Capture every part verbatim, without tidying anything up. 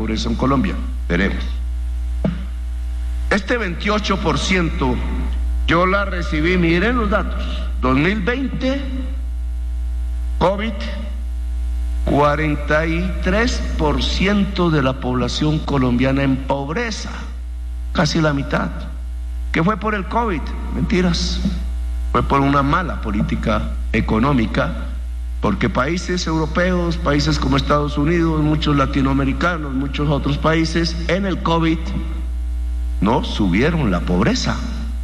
pobreza en Colombia. Veremos. Este veintiocho por ciento yo la recibí, miren los datos, dos mil veinte, COVID, cuarenta y tres por ciento de la población colombiana en pobreza, casi la mitad. ¿Qué fue por el COVID? Mentiras, fue por una mala política económica, porque países europeos, países como Estados Unidos, muchos latinoamericanos, muchos otros países, en el COVID no subieron la pobreza.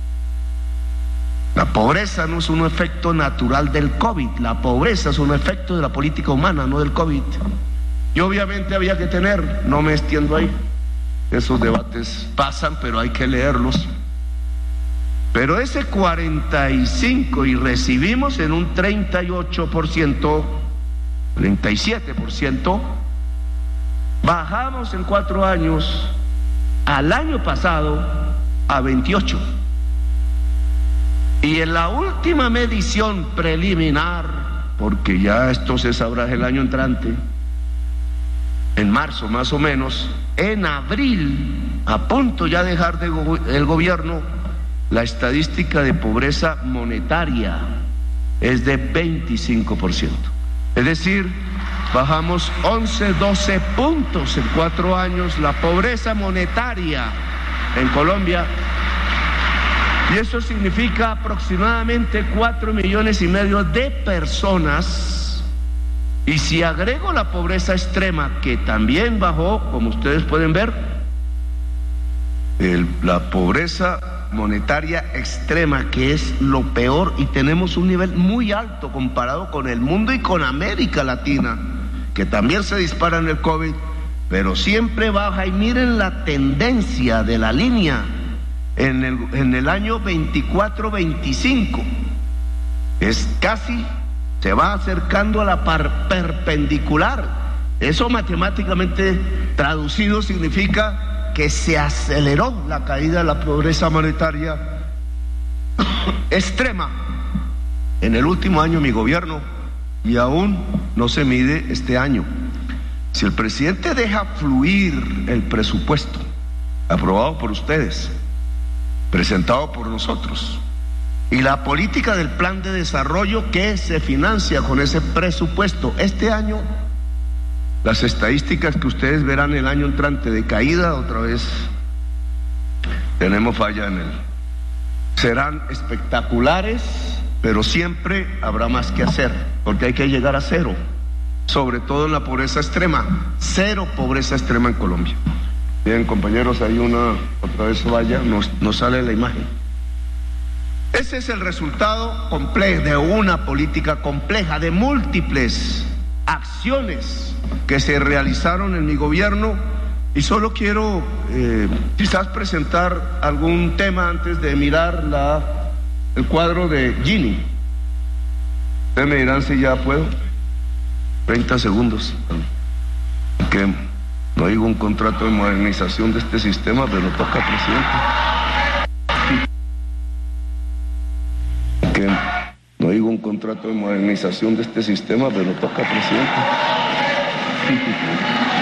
La pobreza no es un efecto natural del COVID, la pobreza es un efecto de la política humana, no del COVID. Y obviamente había que tener, no me extiendo ahí, esos debates pasan, pero hay que leerlos. Pero ese cuarenta y cinco y recibimos en un treinta y ocho por ciento, treinta y siete por ciento, bajamos en cuatro años al año pasado a veintiocho. Y en la última medición preliminar, porque ya esto se sabrá el año entrante, en marzo más o menos, en abril, a punto ya de dejar de go- el gobierno, la estadística de pobreza monetaria es de veinticinco por ciento. Es decir, bajamos once, doce puntos en cuatro años la pobreza monetaria en Colombia. Y eso significa aproximadamente cuatro millones y medio de personas. Y si agrego la pobreza extrema, que también bajó, como ustedes pueden ver, el, la pobreza monetaria extrema, que es lo peor, y tenemos un nivel muy alto comparado con el mundo y con América Latina, que también se dispara en el COVID, pero siempre baja. Y miren la tendencia de la línea. En el, en el año veinticuatro veinticinco es casi, se va acercando a la par, perpendicular. Eso matemáticamente traducido significa que se aceleró la caída de la pobreza monetaria extrema en el último año de mi gobierno, y aún no se mide este año. Si el presidente deja fluir el presupuesto aprobado por ustedes, presentado por nosotros, y la política del plan de desarrollo que se financia con ese presupuesto, este año, las estadísticas que ustedes verán el año entrante de caída, otra vez tenemos falla en él, serán espectaculares, pero siempre habrá más que hacer, porque hay que llegar a cero, sobre todo en la pobreza extrema, cero pobreza extrema en Colombia. Bien, compañeros, hay una, otra vez vaya, nos, nos sale la imagen. Ese es el resultado complejo de una política compleja, de múltiples acciones que se realizaron en mi gobierno, y solo quiero eh, quizás presentar algún tema antes de mirar la, el cuadro de Gini. Ustedes me dirán si ya puedo. treinta segundos. Que no digo un contrato de modernización de este sistema, pero toca, presidente. Que no digo un contrato de modernización de este sistema, pero toca, presidente.